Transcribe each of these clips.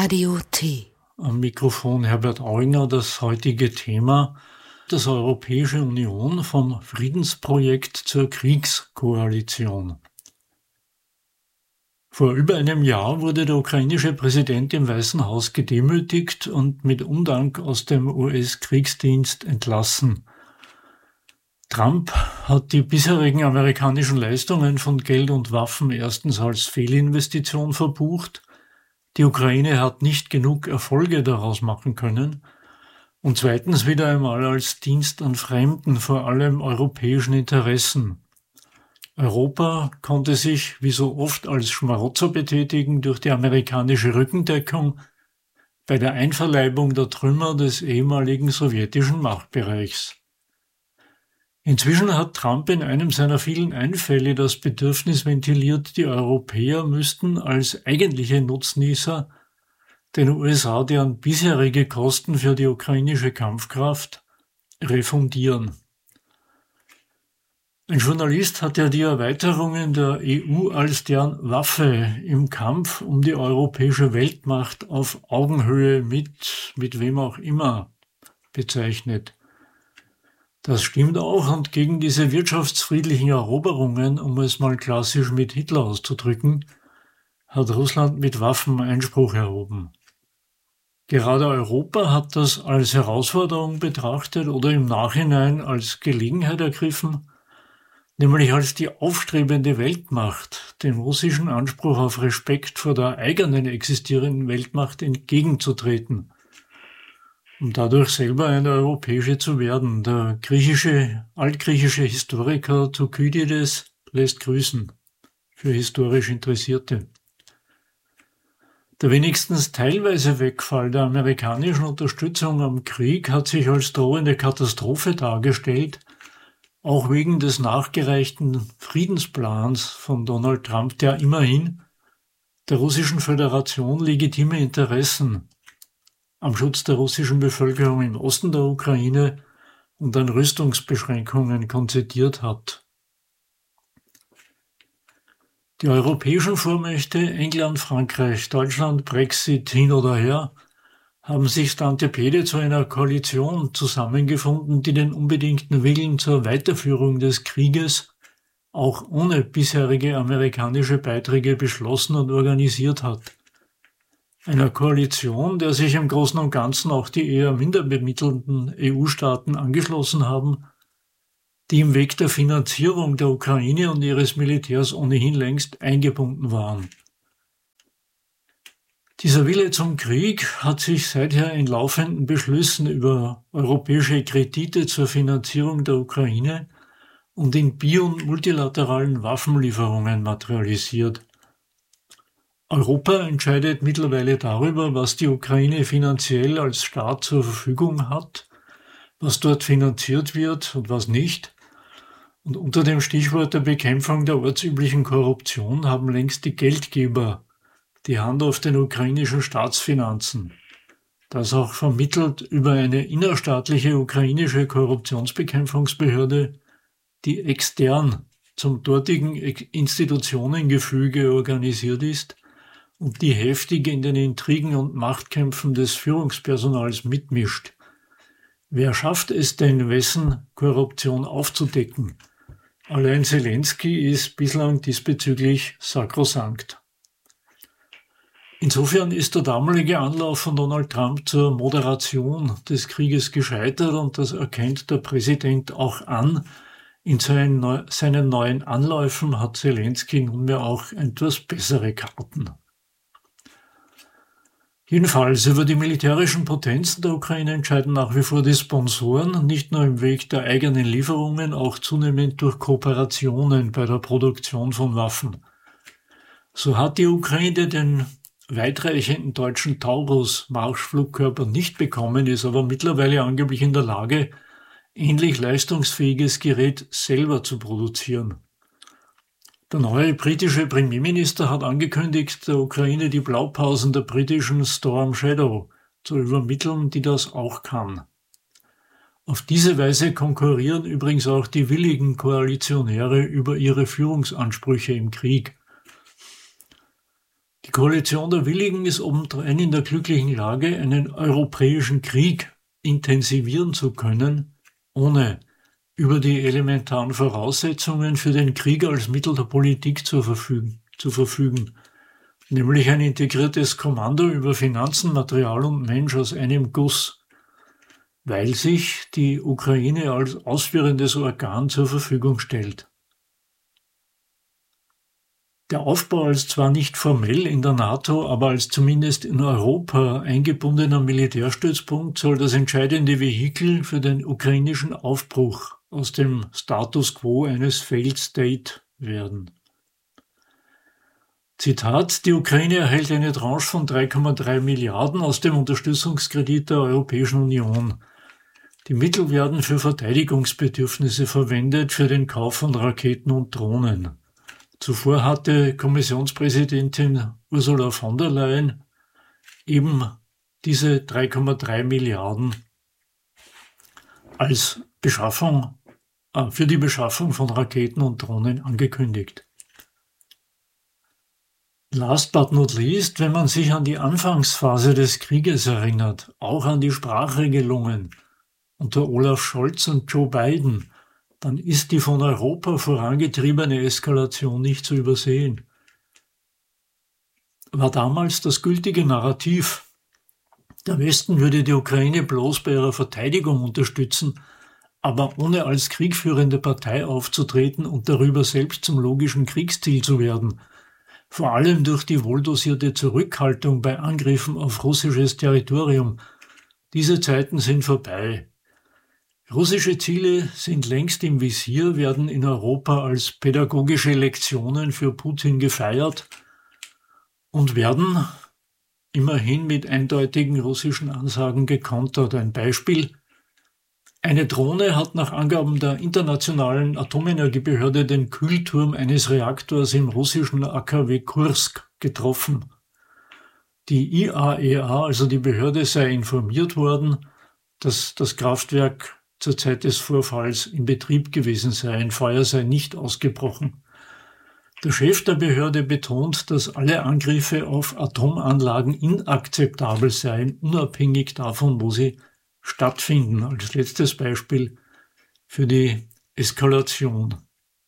Radio T. Am Mikrofon Herbert Auinger. Das heutige Thema: das Europäische Union vom Friedensprojekt zur Kriegskoalition. Vor über einem Jahr wurde der ukrainische Präsident im Weißen Haus gedemütigt und mit Undank aus dem US-Kriegsdienst entlassen. Trump hat die bisherigen amerikanischen Leistungen von Geld und Waffen erstens als Fehlinvestition verbucht. Die Ukraine hat nicht genug Erfolge daraus machen können. Und zweitens wieder einmal als Dienst an Fremden, vor allem europäischen Interessen. Europa konnte sich, wie so oft, als Schmarotzer betätigen durch die amerikanische Rückendeckung bei der Einverleibung der Trümmer des ehemaligen sowjetischen Machtbereichs. Inzwischen hat Trump in einem seiner vielen Einfälle das Bedürfnis ventiliert, die Europäer müssten als eigentliche Nutznießer den USA deren bisherige Kosten für die ukrainische Kampfkraft refundieren. Ein Journalist hat ja die Erweiterungen der EU als deren Waffe im Kampf um die europäische Weltmacht auf Augenhöhe mit wem auch immer bezeichnet. Das stimmt auch, und gegen diese wirtschaftsfriedlichen Eroberungen, um es mal klassisch mit Hitler auszudrücken, hat Russland mit Waffen Einspruch erhoben. Gerade Europa hat das als Herausforderung betrachtet oder im Nachhinein als Gelegenheit ergriffen, nämlich als die aufstrebende Weltmacht dem russischen Anspruch auf Respekt vor der eigenen existierenden Weltmacht entgegenzutreten, um dadurch selber eine europäische zu werden. Der altgriechische Historiker Thukydides lässt grüßen, für historisch Interessierte. Der wenigstens teilweise Wegfall der amerikanischen Unterstützung am Krieg hat sich als drohende Katastrophe dargestellt, auch wegen des nachgereichten Friedensplans von Donald Trump, der immerhin der Russischen Föderation legitime Interessen am Schutz der russischen Bevölkerung im Osten der Ukraine und an Rüstungsbeschränkungen konzidiert hat. Die europäischen Vormächte England, Frankreich, Deutschland, Brexit, hin oder her, haben sich stante pede zu einer Koalition zusammengefunden, die den unbedingten Willen zur Weiterführung des Krieges auch ohne bisherige amerikanische Beiträge beschlossen und organisiert hat. Einer Koalition, der sich im Großen und Ganzen auch die eher minder bemittelten EU-Staaten angeschlossen haben, die im Weg der Finanzierung der Ukraine und ihres Militärs ohnehin längst eingebunden waren. Dieser Wille zum Krieg hat sich seither in laufenden Beschlüssen über europäische Kredite zur Finanzierung der Ukraine und in und multilateralen Waffenlieferungen materialisiert. Europa entscheidet mittlerweile darüber, was die Ukraine finanziell als Staat zur Verfügung hat, was dort finanziert wird und was nicht. Und unter dem Stichwort der Bekämpfung der ortsüblichen Korruption haben längst die Geldgeber die Hand auf den ukrainischen Staatsfinanzen. Das auch vermittelt über eine innerstaatliche ukrainische Korruptionsbekämpfungsbehörde, die extern zum dortigen Institutionengefüge organisiert ist und die heftig in den Intrigen und Machtkämpfen des Führungspersonals mitmischt. Wer schafft es denn, wessen Korruption aufzudecken? Allein Zelensky ist bislang diesbezüglich sakrosankt. Insofern ist der damalige Anlauf von Donald Trump zur Moderation des Krieges gescheitert, und das erkennt der Präsident auch an. In seinen neuen Anläufen hat Zelensky nunmehr auch etwas bessere Karten. Jedenfalls über die militärischen Potenzen der Ukraine entscheiden nach wie vor die Sponsoren, nicht nur im Weg der eigenen Lieferungen, auch zunehmend durch Kooperationen bei der Produktion von Waffen. So hat die Ukraine den weitreichenden deutschen Taurus-Marschflugkörper nicht bekommen, ist aber mittlerweile angeblich in der Lage, ähnlich leistungsfähiges Gerät selber zu produzieren. Der neue britische Premierminister hat angekündigt, der Ukraine die Blaupausen der britischen Storm Shadow zu übermitteln, die das auch kann. Auf diese Weise konkurrieren übrigens auch die willigen Koalitionäre über ihre Führungsansprüche im Krieg. Die Koalition der Willigen ist obendrein in der glücklichen Lage, einen europäischen Krieg intensivieren zu können, ohne über die elementaren Voraussetzungen für den Krieg als Mittel der Politik zu verfügen, nämlich ein integriertes Kommando über Finanzen, Material und Mensch aus einem Guss, weil sich die Ukraine als ausführendes Organ zur Verfügung stellt. Der Aufbau als zwar nicht formell in der NATO, aber als zumindest in Europa eingebundener Militärstützpunkt soll das entscheidende Vehikel für den ukrainischen Aufbruch aus dem Status quo eines Failed State werden. Zitat: Die Ukraine erhält eine Tranche von 3,3 Milliarden aus dem Unterstützungskredit der Europäischen Union. Die Mittel werden für Verteidigungsbedürfnisse verwendet, für den Kauf von Raketen und Drohnen. Zuvor hatte Kommissionspräsidentin Ursula von der Leyen eben diese 3,3 Milliarden als für die Beschaffung von Raketen und Drohnen angekündigt. Last but not least, wenn man sich an die Anfangsphase des Krieges erinnert, auch an die Sprachregelungen unter Olaf Scholz und Joe Biden, dann ist die von Europa vorangetriebene Eskalation nicht zu übersehen. War damals das gültige Narrativ, der Westen würde die Ukraine bloß bei ihrer Verteidigung unterstützen, aber ohne als kriegführende Partei aufzutreten und darüber selbst zum logischen Kriegsziel zu werden, vor allem durch die wohldosierte Zurückhaltung bei Angriffen auf russisches Territorium. Diese Zeiten sind vorbei. Russische Ziele sind längst im Visier, werden in Europa als pädagogische Lektionen für Putin gefeiert und werden immerhin mit eindeutigen russischen Ansagen gekontert. Ein Beispiel: Eine Drohne hat nach Angaben der Internationalen Atomenergiebehörde den Kühlturm eines Reaktors im russischen AKW Kursk getroffen. Die IAEA, also die Behörde, sei informiert worden, dass das Kraftwerk zur Zeit des Vorfalls in Betrieb gewesen sei. Ein Feuer sei nicht ausgebrochen. Der Chef der Behörde betont, dass alle Angriffe auf Atomanlagen inakzeptabel seien, unabhängig davon, wo sie stattfinden. Als letztes Beispiel für die Eskalation.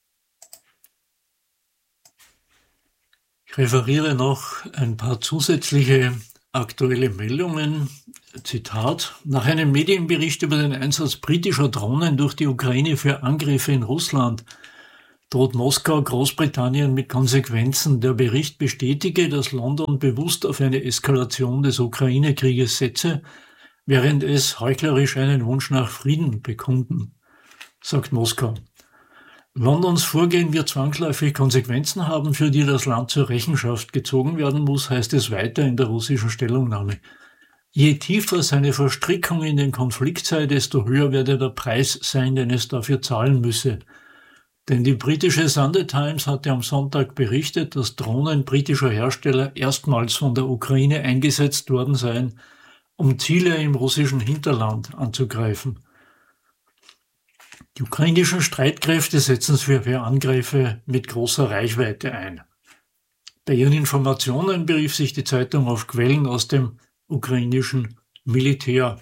Ich referiere noch ein paar zusätzliche aktuelle Meldungen. Zitat: Nach einem Medienbericht über den Einsatz britischer Drohnen durch die Ukraine für Angriffe in Russland droht Moskau Großbritannien mit Konsequenzen. Der Bericht bestätige, dass London bewusst auf eine Eskalation des Ukraine-Krieges setze, während es heuchlerisch einen Wunsch nach Frieden bekunden, sagt Moskau. Londons Vorgehen wird zwangsläufig Konsequenzen haben, für die das Land zur Rechenschaft gezogen werden muss, heißt es weiter in der russischen Stellungnahme. Je tiefer seine Verstrickung in den Konflikt sei, desto höher werde der Preis sein, den es dafür zahlen müsse. Denn die britische Sunday Times hatte am Sonntag berichtet, dass Drohnen britischer Hersteller erstmals von der Ukraine eingesetzt worden seien, um Ziele im russischen Hinterland anzugreifen. Die ukrainischen Streitkräfte setzen sich für Angriffe mit großer Reichweite ein. Bei ihren Informationen berief sich die Zeitung auf Quellen aus dem ukrainischen Militär.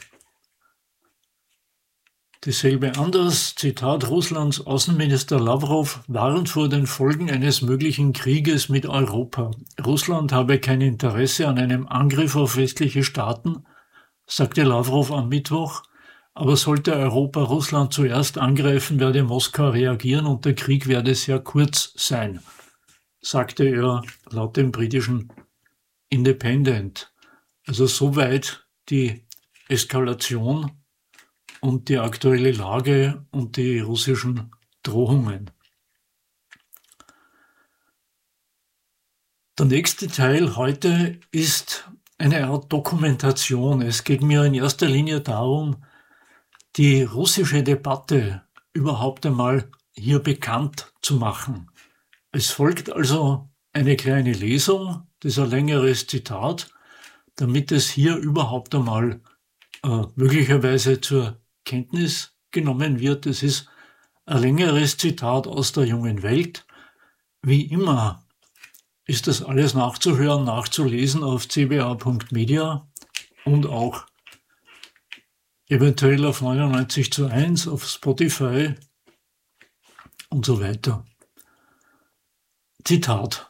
Dasselbe anders, Zitat: Russlands Außenminister Lavrov warnt vor den Folgen eines möglichen Krieges mit Europa. Russland habe kein Interesse an einem Angriff auf westliche Staaten, sagte Lavrov am Mittwoch, aber sollte Europa Russland zuerst angreifen, werde Moskau reagieren und der Krieg werde sehr kurz sein, sagte er laut dem britischen Independent. Also soweit die Eskalation und die aktuelle Lage und die russischen Drohungen. Der nächste Teil heute ist eine Art Dokumentation. Es geht mir in erster Linie darum, die russische Debatte überhaupt einmal hier bekannt zu machen. Es folgt also eine kleine Lesung, das ist ein längeres Zitat, damit es hier überhaupt einmal möglicherweise zur Kenntnis genommen wird. Es ist ein längeres Zitat aus der Jungen Welt. Wie immer ist das alles nachzuhören, nachzulesen auf cba.media und auch eventuell auf 99:1, auf Spotify und so weiter. Zitat.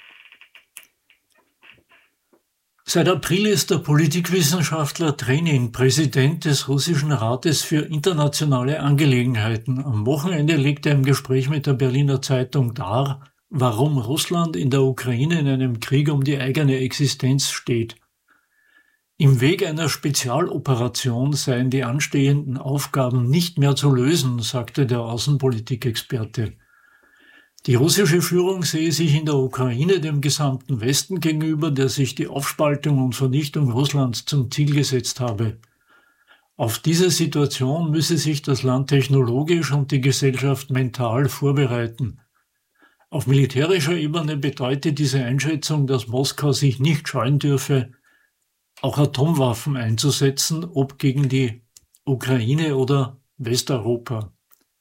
Seit April ist der Politikwissenschaftler Trenin Präsident des Russischen Rates für internationale Angelegenheiten. Am Wochenende legte er im Gespräch mit der Berliner Zeitung dar, warum Russland in der Ukraine in einem Krieg um die eigene Existenz steht. Im Weg einer Spezialoperation seien die anstehenden Aufgaben nicht mehr zu lösen, sagte der Außenpolitikexperte. Die russische Führung sehe sich in der Ukraine dem gesamten Westen gegenüber, der sich die Aufspaltung und Vernichtung Russlands zum Ziel gesetzt habe. Auf diese Situation müsse sich das Land technologisch und die Gesellschaft mental vorbereiten. Auf militärischer Ebene bedeutet diese Einschätzung, dass Moskau sich nicht scheuen dürfe, auch Atomwaffen einzusetzen, ob gegen die Ukraine oder Westeuropa.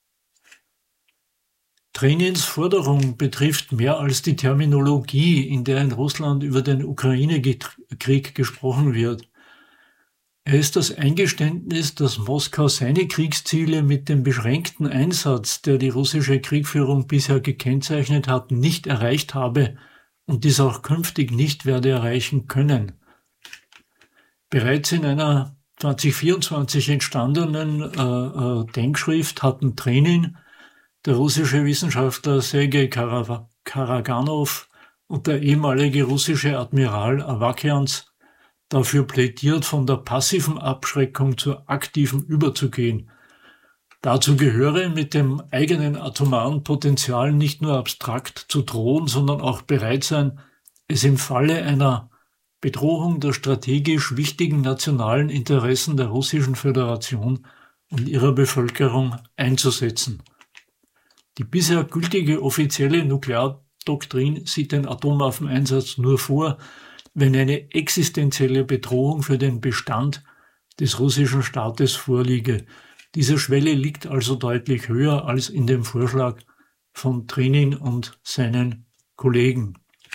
Trenins Forderung betrifft mehr als die Terminologie, in der in Russland über den Ukraine-Krieg gesprochen wird. Er ist das Eingeständnis, dass Moskau seine Kriegsziele mit dem beschränkten Einsatz, der die russische Kriegführung bisher gekennzeichnet hat, nicht erreicht habe und dies auch künftig nicht werde erreichen können. Bereits in einer 2024 entstandenen Denkschrift hatten Trenin, der russische Wissenschaftler Sergei Karaganow und der ehemalige russische Admiral Avakians dafür plädiert, von der passiven Abschreckung zur aktiven überzugehen. Dazu gehöre, mit dem eigenen atomaren Potenzial nicht nur abstrakt zu drohen, sondern auch bereit sein, es im Falle einer Bedrohung der strategisch wichtigen nationalen Interessen der Russischen Föderation und ihrer Bevölkerung einzusetzen. Die bisher gültige offizielle Nukleardoktrin sieht den Atomwaffeneinsatz nur vor, wenn eine existenzielle Bedrohung für den Bestand des russischen Staates vorliege. Diese Schwelle liegt also deutlich höher als in dem Vorschlag von Trenin und seinen Kollegen.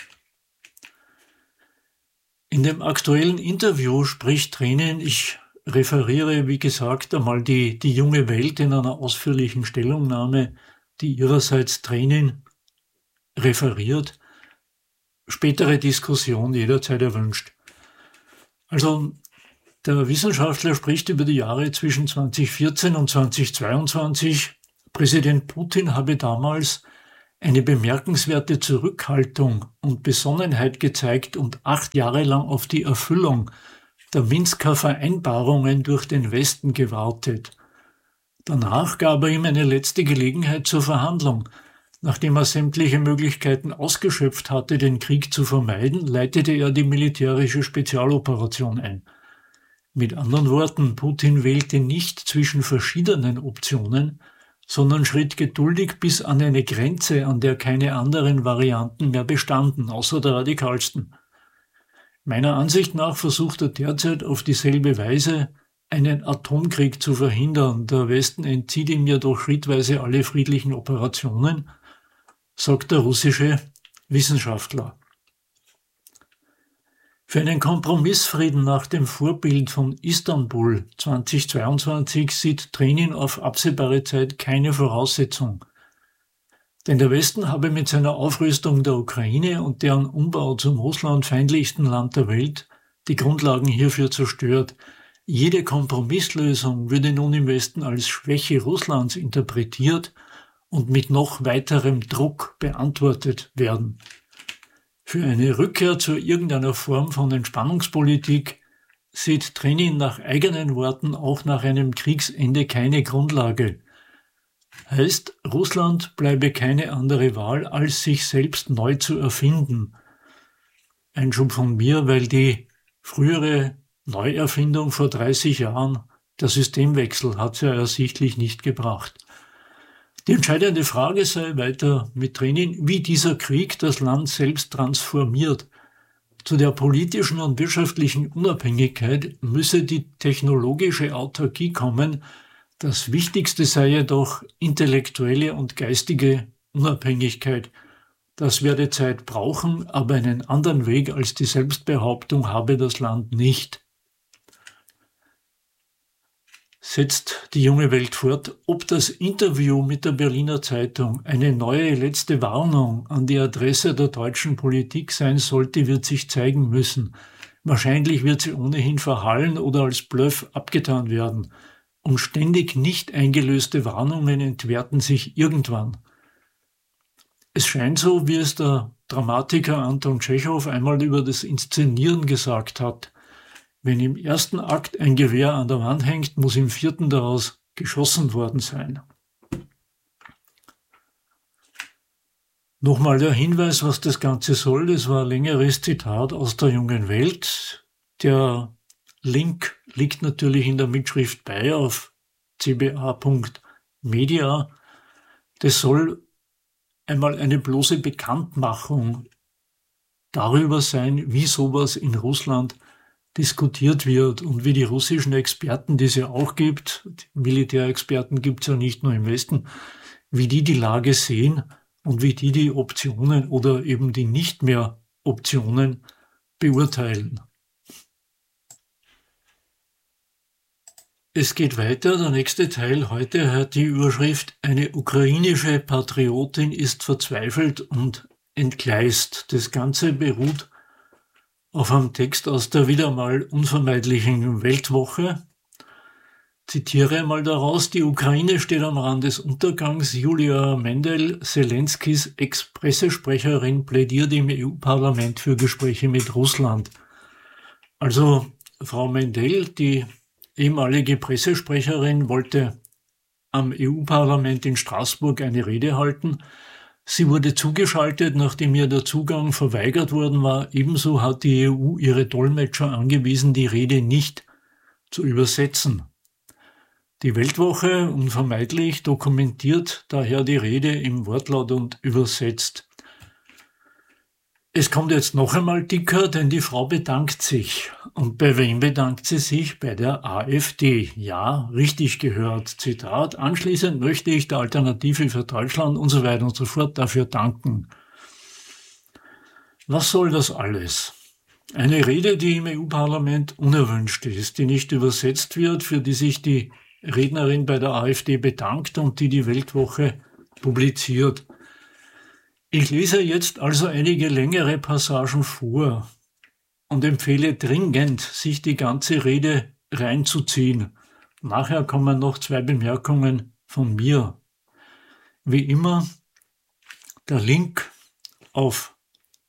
In dem aktuellen Interview spricht Trenin, ich referiere, wie gesagt, einmal die junge Welt in einer ausführlichen Stellungnahme, die ihrerseits Trenin referiert, spätere Diskussion jederzeit erwünscht. Also der Wissenschaftler spricht über die Jahre zwischen 2014 und 2022. Präsident Putin habe damals eine bemerkenswerte Zurückhaltung und Besonnenheit gezeigt und 8 Jahre lang auf die Erfüllung der Minsker Vereinbarungen durch den Westen gewartet. Danach gab er ihm eine letzte Gelegenheit zur Verhandlung. Nachdem er sämtliche Möglichkeiten ausgeschöpft hatte, den Krieg zu vermeiden, leitete er die militärische Spezialoperation ein. Mit anderen Worten, Putin wählte nicht zwischen verschiedenen Optionen, sondern schritt geduldig bis an eine Grenze, an der keine anderen Varianten mehr bestanden, außer der radikalsten. Meiner Ansicht nach versucht er derzeit auf dieselbe Weise, einen Atomkrieg zu verhindern. Der Westen entzieht ihm jedoch schrittweise alle friedlichen Operationen, sagt der russische Wissenschaftler. Für einen Kompromissfrieden nach dem Vorbild von Istanbul 2022 sieht Trenin auf absehbare Zeit keine Voraussetzung. Denn der Westen habe mit seiner Aufrüstung der Ukraine und deren Umbau zum russlandfeindlichsten Land der Welt die Grundlagen hierfür zerstört. Jede Kompromisslösung würde nun im Westen als Schwäche Russlands interpretiert und mit noch weiterem Druck beantwortet werden. Für eine Rückkehr zu irgendeiner Form von Entspannungspolitik sieht Trenin nach eigenen Worten auch nach einem Kriegsende keine Grundlage. Heißt, Russland bleibe keine andere Wahl, als sich selbst neu zu erfinden. Einschub von mir, weil die frühere Neuerfindung vor 30 Jahren, der Systemwechsel, hat es ja ersichtlich nicht gebracht. Die entscheidende Frage sei weiter mit Trenin, wie dieser Krieg das Land selbst transformiert. Zu der politischen und wirtschaftlichen Unabhängigkeit müsse die technologische Autarkie kommen. Das Wichtigste sei jedoch intellektuelle und geistige Unabhängigkeit. Das werde Zeit brauchen, aber einen anderen Weg als die Selbstbehauptung habe das Land nicht. Setzt die junge Welt fort, ob das Interview mit der Berliner Zeitung eine neue letzte Warnung an die Adresse der deutschen Politik sein sollte, wird sich zeigen müssen. Wahrscheinlich wird sie ohnehin verhallen oder als Bluff abgetan werden. Und ständig nicht eingelöste Warnungen entwerten sich irgendwann. Es scheint so, wie es der Dramatiker Anton Tschechow einmal über das Inszenieren gesagt hat. Wenn im ersten Akt ein Gewehr an der Wand hängt, muss im vierten daraus geschossen worden sein. Nochmal der Hinweis, was das Ganze soll. Das war ein längeres Zitat aus der Jungen Welt. Der Link liegt natürlich in der Mitschrift bei auf cba.media. Das soll einmal eine bloße Bekanntmachung darüber sein, wie sowas in Russland diskutiert wird und wie die russischen Experten, die es ja auch gibt, die Militärexperten gibt es ja nicht nur im Westen, wie die Lage sehen und wie die Optionen oder eben die nicht mehr Optionen beurteilen. Es geht weiter, der nächste Teil heute hat die Überschrift „Eine ukrainische Patriotin ist verzweifelt und entgleist". Das Ganze beruht auf einem Text aus der wieder mal unvermeidlichen Weltwoche. Zitiere einmal daraus: Die Ukraine steht am Rand des Untergangs. Julia Mendel, Selenskys Ex-Pressesprecherin, plädiert im EU-Parlament für Gespräche mit Russland. Also Frau Mendel, die ehemalige Pressesprecherin, wollte am EU-Parlament in Straßburg eine Rede halten. Sie wurde zugeschaltet, nachdem ihr der Zugang verweigert worden war. Ebenso hat die EU ihre Dolmetscher angewiesen, die Rede nicht zu übersetzen. Die Weltwoche, unvermeidlich, dokumentiert daher die Rede im Wortlaut und übersetzt. Es kommt jetzt noch einmal dicker, denn die Frau bedankt sich. Und bei wem bedankt sie sich? Bei der AfD. Ja, richtig gehört. Zitat: Anschließend möchte ich der Alternative für Deutschland und so weiter und so fort dafür danken. Was soll das alles? Eine Rede, die im EU-Parlament unerwünscht ist, die nicht übersetzt wird, für die sich die Rednerin bei der AfD bedankt und die Weltwoche publiziert. Ich lese jetzt also einige längere Passagen vor und empfehle dringend, sich die ganze Rede reinzuziehen. Nachher kommen noch 2 Bemerkungen von mir. Wie immer der Link auf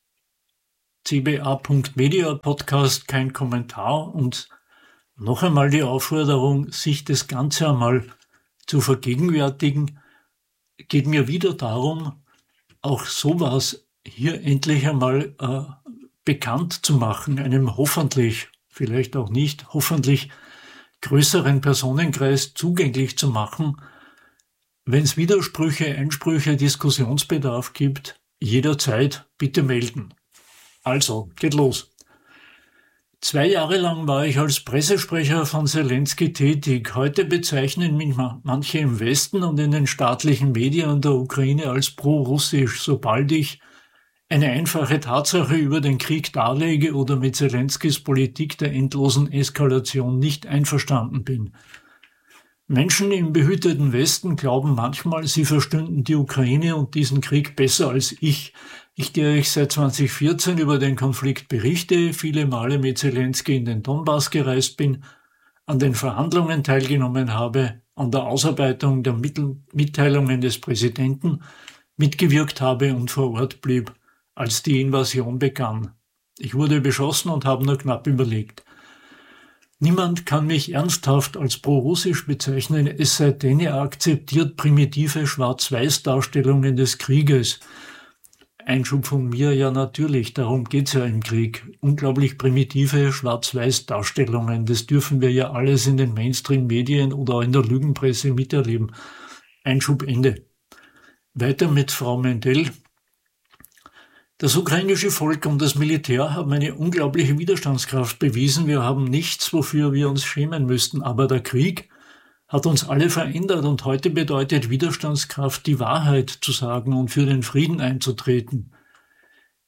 cba.media Podcast, kein Kommentar, und noch einmal die Aufforderung, sich das Ganze einmal zu vergegenwärtigen. Geht mir wieder darum, auch sowas hier endlich einmal bekannt zu machen, einem hoffentlich, vielleicht auch nicht, hoffentlich größeren Personenkreis zugänglich zu machen. Wenn es Widersprüche, Einsprüche, Diskussionsbedarf gibt, jederzeit bitte melden. Also, geht los. 2 Jahre lang war ich als Pressesprecher von Selensky tätig. Heute bezeichnen mich manche im Westen und in den staatlichen Medien der Ukraine als pro-russisch, sobald ich eine einfache Tatsache über den Krieg darlege oder mit Selenskys Politik der endlosen Eskalation nicht einverstanden bin. Menschen im behüteten Westen glauben manchmal, sie verstünden die Ukraine und diesen Krieg besser als ich, der ich seit 2014 über den Konflikt berichte, viele Male mit Selensky in den Donbass gereist bin, an den Verhandlungen teilgenommen habe, an der Ausarbeitung der Mitteilungen des Präsidenten mitgewirkt habe und vor Ort blieb, als die Invasion begann. Ich wurde beschossen und habe nur knapp überlegt. Niemand kann mich ernsthaft als pro-russisch bezeichnen, es sei denn, er akzeptiert primitive Schwarz-Weiß-Darstellungen des Krieges. Einschub von mir, ja natürlich, darum geht's ja im Krieg. Unglaublich primitive Schwarz-Weiß-Darstellungen, das dürfen wir ja alles in den Mainstream-Medien oder auch in der Lügenpresse miterleben. Einschub Ende. Weiter mit Frau Mendel. Das ukrainische Volk und das Militär haben eine unglaubliche Widerstandskraft bewiesen. Wir haben nichts, wofür wir uns schämen müssten. Aber der Krieg hat uns alle verändert und heute bedeutet Widerstandskraft, die Wahrheit zu sagen und für den Frieden einzutreten.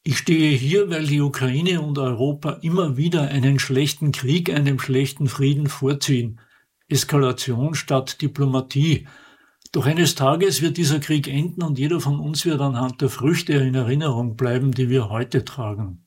Ich stehe hier, weil die Ukraine und Europa immer wieder einen schlechten Krieg einem schlechten Frieden vorziehen. Eskalation statt Diplomatie. Doch eines Tages wird dieser Krieg enden und jeder von uns wird anhand der Früchte in Erinnerung bleiben, die wir heute tragen.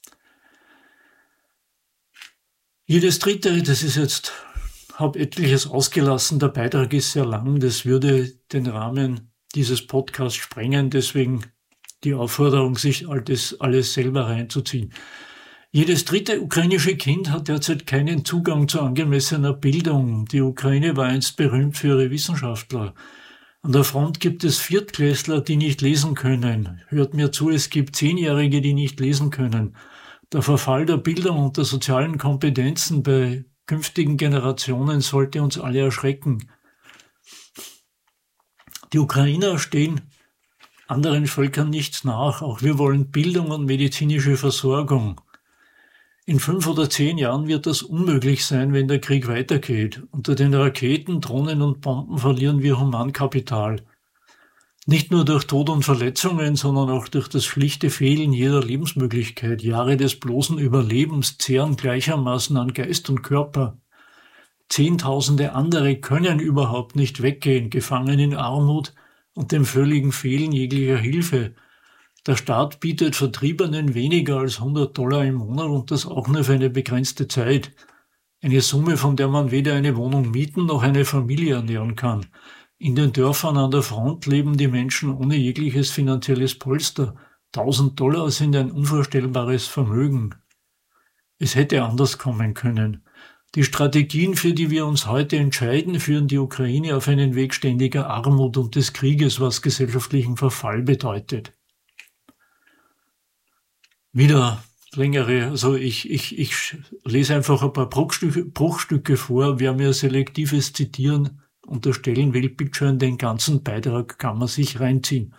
Jedes dritte, das ist jetzt, habe etliches ausgelassen, der Beitrag ist sehr lang, das würde den Rahmen dieses Podcasts sprengen, deswegen die Aufforderung, sich alles selber reinzuziehen. Jedes dritte ukrainische Kind hat derzeit keinen Zugang zu angemessener Bildung. Die Ukraine war einst berühmt für ihre Wissenschaftler. An der Front gibt es Viertklässler, die nicht lesen können. Hört mir zu, es gibt Zehnjährige, die nicht lesen können. Der Verfall der Bildung und der sozialen Kompetenzen bei künftigen Generationen sollte uns alle erschrecken. Die Ukrainer stehen anderen Völkern nichts nach. Auch wir wollen Bildung und medizinische Versorgung. In 5 oder 10 Jahren wird das unmöglich sein, wenn der Krieg weitergeht. Unter den Raketen, Drohnen und Bomben verlieren wir Humankapital. Nicht nur durch Tod und Verletzungen, sondern auch durch das schlichte Fehlen jeder Lebensmöglichkeit. Jahre des bloßen Überlebens zehren gleichermaßen an Geist und Körper. Zehntausende andere können überhaupt nicht weggehen, gefangen in Armut und dem völligen Fehlen jeglicher Hilfe. Der Staat bietet Vertriebenen weniger als $100 im Monat und das auch nur für eine begrenzte Zeit. Eine Summe, von der man weder eine Wohnung mieten noch eine Familie ernähren kann. In den Dörfern an der Front leben die Menschen ohne jegliches finanzielles Polster. $1000 sind ein unvorstellbares Vermögen. Es hätte anders kommen können. Die Strategien, für die wir uns heute entscheiden, führen die Ukraine auf einen Weg ständiger Armut und des Krieges, was gesellschaftlichen Verfall bedeutet. Wieder längere, also ich lese einfach ein paar Bruchstücke vor. Wer mir selektives Zitieren unterstellen will, bitteschön, den ganzen Beitrag kann man sich reinziehen.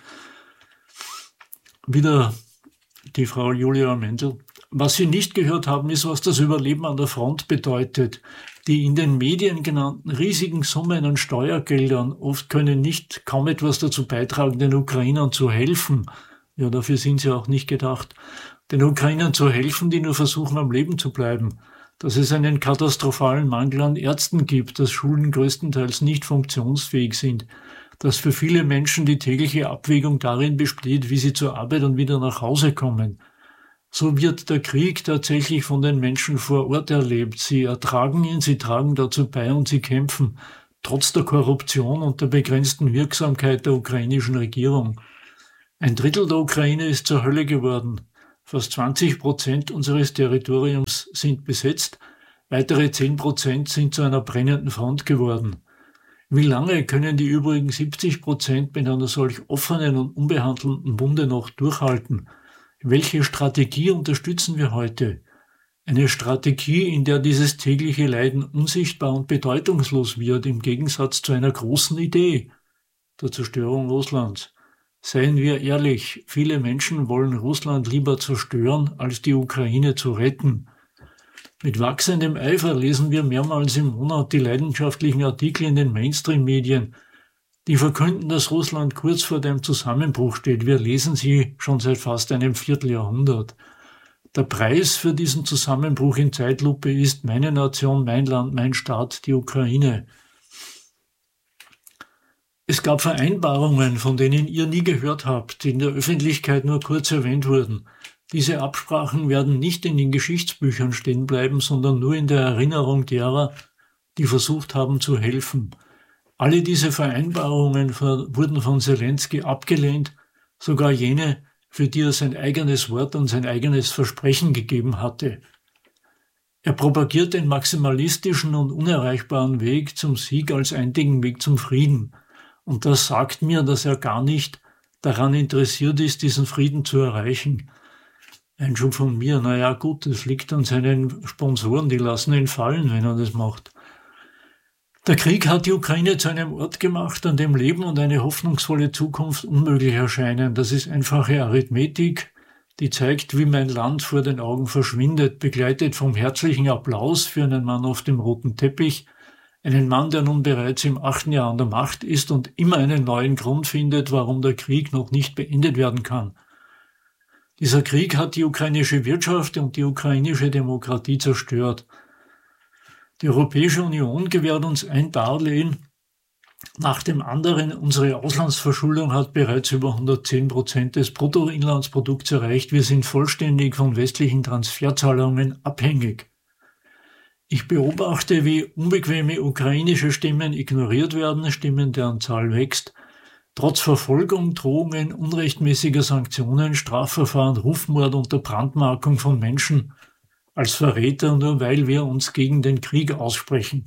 Wieder die Frau Julia Mendel. Was Sie nicht gehört haben, ist, was das Überleben an der Front bedeutet. Die in den Medien genannten riesigen Summen an Steuergeldern oft können kaum etwas dazu beitragen, den Ukrainern zu helfen. Ja, dafür sind sie auch nicht gedacht. Den Ukrainern zu helfen, die nur versuchen, am Leben zu bleiben. Dass es einen katastrophalen Mangel an Ärzten gibt, dass Schulen größtenteils nicht funktionsfähig sind, dass für viele Menschen die tägliche Abwägung darin besteht, wie sie zur Arbeit und wieder nach Hause kommen. So wird der Krieg tatsächlich von den Menschen vor Ort erlebt. Sie ertragen ihn, sie tragen dazu bei und sie kämpfen, trotz der Korruption und der begrenzten Wirksamkeit der ukrainischen Regierung. 1/3 der Ukraine ist zur Hölle geworden. Fast 20% unseres Territoriums sind besetzt, weitere 10% sind zu einer brennenden Front geworden. Wie lange können die übrigen 70% mit einer solch offenen und unbehandelten Wunde noch durchhalten? Welche Strategie unterstützen wir heute? Eine Strategie, in der dieses tägliche Leiden unsichtbar und bedeutungslos wird, im Gegensatz zu einer großen Idee, der Zerstörung Russlands. Seien wir ehrlich, viele Menschen wollen Russland lieber zerstören, als die Ukraine zu retten. Mit wachsendem Eifer lesen wir mehrmals im Monat die leidenschaftlichen Artikel in den Mainstream-Medien, die verkünden, dass Russland kurz vor dem Zusammenbruch steht. Wir lesen sie schon seit fast einem Vierteljahrhundert. Der Preis für diesen Zusammenbruch in Zeitlupe ist meine Nation, mein Land, mein Staat, die Ukraine. Es gab Vereinbarungen, von denen ihr nie gehört habt, die in der Öffentlichkeit nur kurz erwähnt wurden. Diese Absprachen werden nicht in den Geschichtsbüchern stehen bleiben, sondern nur in der Erinnerung derer, die versucht haben zu helfen. Alle diese Vereinbarungen wurden von Zelensky abgelehnt, sogar jene, für die er sein eigenes Wort und sein eigenes Versprechen gegeben hatte. Er propagiert den maximalistischen und unerreichbaren Weg zum Sieg als einzigen Weg zum Frieden. Und das sagt mir, dass er gar nicht daran interessiert ist, diesen Frieden zu erreichen. Einschub von mir, naja gut, das liegt an seinen Sponsoren, die lassen ihn fallen, wenn er das macht. Der Krieg hat die Ukraine zu einem Ort gemacht, an dem Leben und eine hoffnungsvolle Zukunft unmöglich erscheinen. Das ist einfache Arithmetik, die zeigt, wie mein Land vor den Augen verschwindet, begleitet vom herzlichen Applaus für einen Mann auf dem roten Teppich, einen Mann, der nun bereits im 8. Jahr an der Macht ist und immer einen neuen Grund findet, warum der Krieg noch nicht beendet werden kann. Dieser Krieg hat die ukrainische Wirtschaft und die ukrainische Demokratie zerstört. Die Europäische Union gewährt uns ein Darlehen nach dem anderen. Unsere Auslandsverschuldung hat bereits über 110% des Bruttoinlandsprodukts erreicht. Wir sind vollständig von westlichen Transferzahlungen abhängig. Ich beobachte, wie unbequeme ukrainische Stimmen ignoriert werden, Stimmen, deren Zahl wächst. Trotz Verfolgung, Drohungen, unrechtmäßiger Sanktionen, Strafverfahren, Rufmord und der Brandmarkung von Menschen als Verräter, nur weil wir uns gegen den Krieg aussprechen.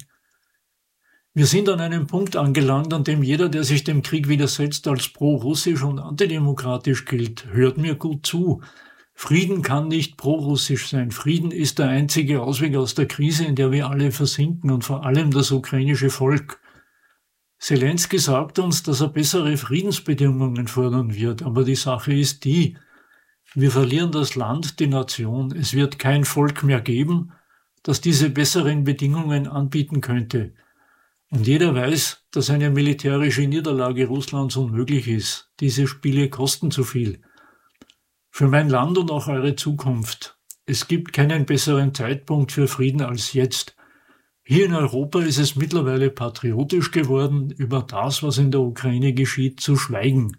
Wir sind an einem Punkt angelangt, an dem jeder, der sich dem Krieg widersetzt, als pro-russisch und antidemokratisch gilt. Hört mir gut zu. Frieden kann nicht pro-russisch sein. Frieden ist der einzige Ausweg aus der Krise, in der wir alle versinken, und vor allem das ukrainische Volk. Zelensky sagt uns, dass er bessere Friedensbedingungen fordern wird, aber die Sache ist die: Wir verlieren das Land, die Nation. Es wird kein Volk mehr geben, das diese besseren Bedingungen anbieten könnte. Und jeder weiß, dass eine militärische Niederlage Russlands unmöglich ist. Diese Spiele kosten zu viel. Für mein Land und auch eure Zukunft. Es gibt keinen besseren Zeitpunkt für Frieden als jetzt. Hier in Europa ist es mittlerweile patriotisch geworden, über das, was in der Ukraine geschieht, zu schweigen.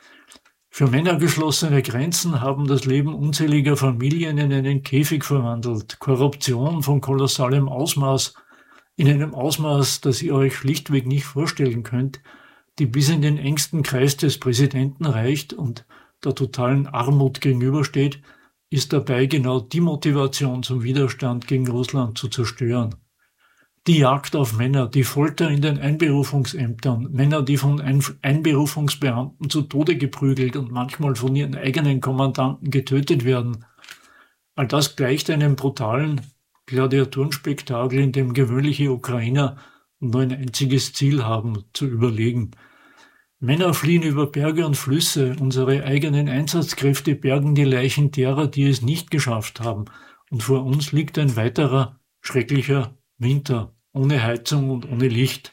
Für Männer geschlossene Grenzen haben das Leben unzähliger Familien in einen Käfig verwandelt. Korruption von kolossalem Ausmaß, in einem Ausmaß, das ihr euch schlichtweg nicht vorstellen könnt, die bis in den engsten Kreis des Präsidenten reicht und der totalen Armut gegenübersteht, ist dabei genau die Motivation zum Widerstand gegen Russland zu zerstören. Die Jagd auf Männer, die Folter in den Einberufungsämtern, Männer, die von Einberufungsbeamten zu Tode geprügelt und manchmal von ihren eigenen Kommandanten getötet werden. All das gleicht einem brutalen Gladiatorenspektakel, in dem gewöhnliche Ukrainer nur ein einziges Ziel haben: zu überlegen. Männer fliehen über Berge und Flüsse, unsere eigenen Einsatzkräfte bergen die Leichen derer, die es nicht geschafft haben, und vor uns liegt ein weiterer schrecklicher Winter, ohne Heizung und ohne Licht.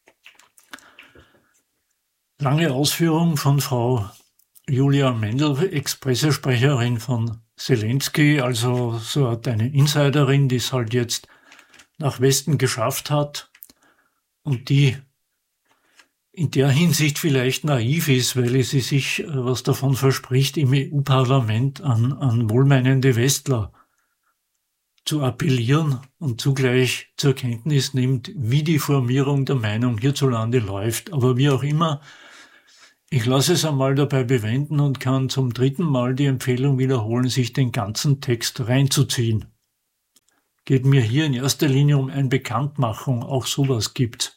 Lange Ausführung von Frau Julia Mendel, Ex-Pressesprecherin von Zelensky, also so eine Insiderin, die es halt jetzt nach Westen geschafft hat und die in der Hinsicht vielleicht naiv ist, weil sie sich was davon verspricht, im EU-Parlament an wohlmeinende Westler zu appellieren und zugleich zur Kenntnis nimmt, wie die Formierung der Meinung hierzulande läuft. Aber wie auch immer, ich lasse es einmal dabei bewenden und kann zum 3. Mal die Empfehlung wiederholen, sich den ganzen Text reinzuziehen. Geht mir hier in erster Linie um eine Bekanntmachung, auch sowas gibt's.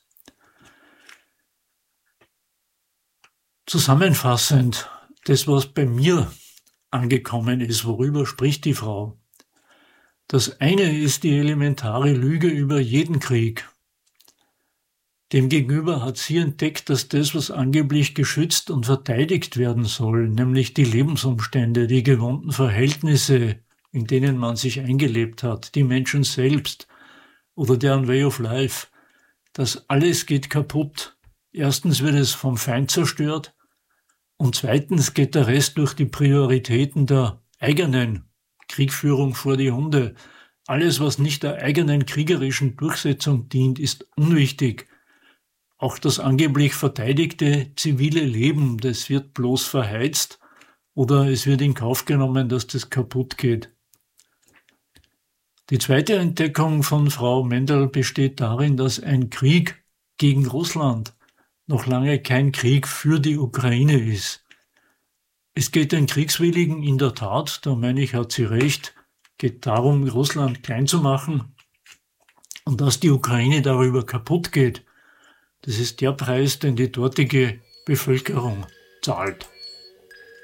Zusammenfassend, das, was bei mir angekommen ist, worüber spricht die Frau? Das eine ist die elementare Lüge über jeden Krieg. Demgegenüber hat sie entdeckt, dass das, was angeblich geschützt und verteidigt werden soll, nämlich die Lebensumstände, die gewohnten Verhältnisse, in denen man sich eingelebt hat, die Menschen selbst oder deren Way of Life, das alles geht kaputt. Erstens wird es vom Feind zerstört und zweitens geht der Rest durch die Prioritäten der eigenen Kriegführung vor die Hunde. Alles, was nicht der eigenen kriegerischen Durchsetzung dient, ist unwichtig. Auch das angeblich verteidigte zivile Leben, das wird bloß verheizt oder es wird in Kauf genommen, dass das kaputt geht. Die zweite Entdeckung von Frau Mendel besteht darin, dass ein Krieg gegen Russland noch lange kein Krieg für die Ukraine ist. Es geht den Kriegswilligen in der Tat, da meine ich, hat sie recht, geht darum, Russland klein zu machen und dass die Ukraine darüber kaputt geht. Das ist der Preis, den die dortige Bevölkerung zahlt.